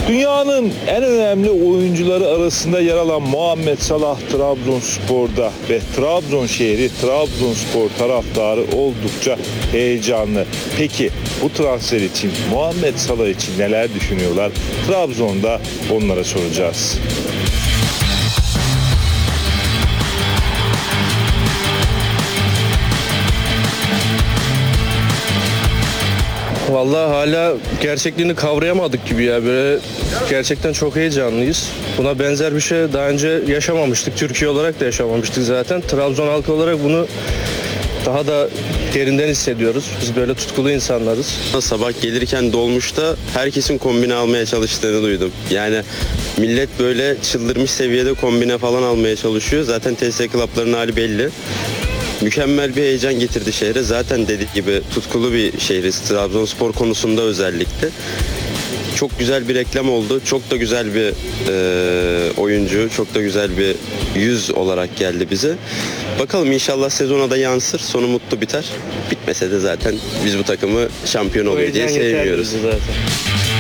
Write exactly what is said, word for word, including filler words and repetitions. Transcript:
Dünyanın en önemli oyuncuları arasında yer alan Muhammed Salah Trabzonspor'da ve Trabzon şehri Trabzonspor taraftarı oldukça heyecanlı. Peki bu transfer için, Muhammed Salah için neler düşünüyorlar? Trabzon'da onlara soracağız. Vallahi hala gerçekliğini kavrayamadık gibi ya. Böyle gerçekten çok heyecanlıyız. Buna benzer bir şey daha önce yaşamamıştık. Türkiye olarak da yaşamamıştık zaten. Trabzon halkı olarak bunu daha da derinden hissediyoruz. Biz böyle tutkulu insanlarız. Sabah gelirken dolmuşta herkesin kombine almaya çalıştığını duydum. Yani millet böyle çıldırmış seviyede kombine falan almaya çalışıyor. Zaten T S Club'ların hali belli. Mükemmel bir heyecan getirdi şehre. Zaten dediğim gibi tutkulu bir şehriz. Trabzonspor konusunda özellikle. Çok güzel bir reklam oldu. Çok da güzel bir e, oyuncu. Çok da güzel bir yüz olarak geldi bize. Bakalım inşallah sezona da yansır. Sonu mutlu biter. Bitmese de zaten biz bu takımı şampiyon oluyor diye Heyecan yeterli sevmiyoruz. bize zaten.